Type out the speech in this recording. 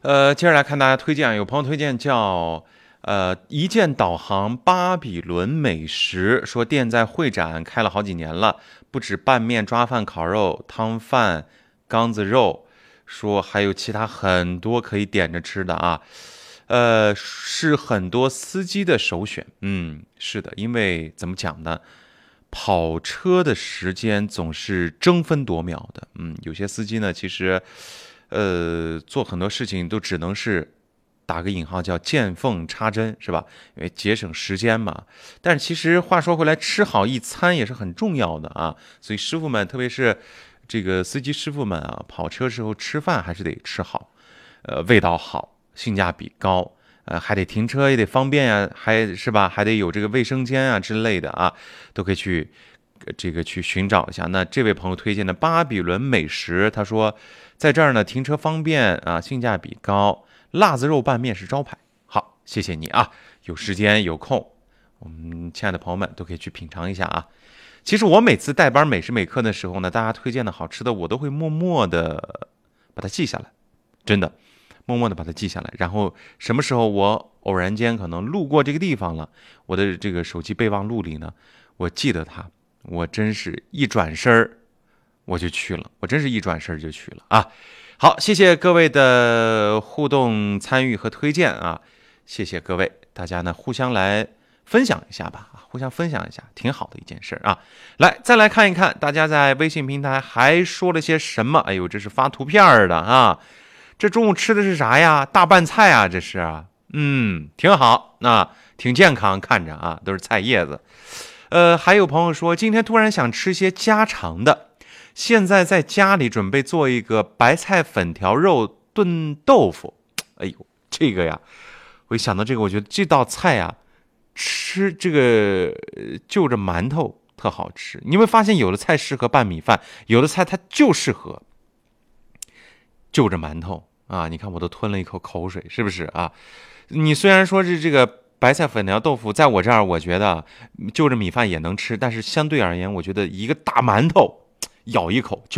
接着来看大家推荐，有朋友推荐叫一键导航巴比伦美食，说店在会展开了好几年了，不止拌面、抓饭、烤肉、汤饭、缸子肉，说还有其他很多可以点着吃的啊。是很多司机的首选。是的，因为怎么讲呢？跑车的时间总是争分夺秒的。有些司机呢，其实，做很多事情都只能是打个引号叫见缝插针，是吧？因为节省时间嘛。但是其实话说回来，吃好一餐也是很重要的啊。所以师傅们，特别是这个司机师傅们啊，跑车时候吃饭还是得吃好，味道好，性价比高。还得停车也得方便呀，还是吧，还得有这个卫生间啊之类的啊，都可以去去寻找一下。那这位朋友推荐的巴比伦美食，他说在这儿呢停车方便啊，性价比高，辣子肉拌面是招牌。好，谢谢你啊，有时间有空，我们亲爱的朋友们都可以去品尝一下啊。其实我每次带班每时每刻的时候呢，大家推荐的好吃的，我都会默默的把它记下来，真的。默默的把它记下来，然后什么时候我偶然间可能路过这个地方了，我的这个手机备忘录里呢，我记得它，我真是一转身我就去了，我真是一转身就去了啊！好，谢谢各位的互动参与和推荐啊，谢谢各位，大家呢互相来分享一下吧，互相分享一下，挺好的一件事啊。来，再来看一看大家在微信平台还说了些什么？哎呦，这是发图片的啊！这中午吃的是啥呀？大拌菜啊，这是啊，挺好，挺健康，看着啊，都是菜叶子。还有朋友说，今天突然想吃些家常的，现在在家里准备做一个白菜粉条肉炖豆腐。哎呦，这个呀，我一想到这个，我觉得这道菜呀，吃这个就着馒头特好吃。你会发现，有的菜适合拌米饭，有的菜它就适合就着馒头啊！你看我都吞了一口口水，是不是啊？你虽然说是这个白菜粉条豆腐，在我这儿我觉得就着米饭也能吃，但是相对而言，我觉得一个大馒头咬一口就